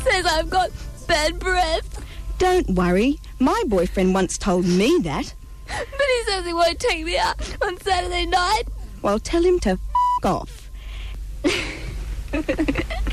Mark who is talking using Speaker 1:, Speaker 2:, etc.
Speaker 1: says I've got bad breath.
Speaker 2: Don't worry. My boyfriend once told me that.
Speaker 1: But he says he won't take me out on Saturday night.
Speaker 2: Well, tell him to f*** off.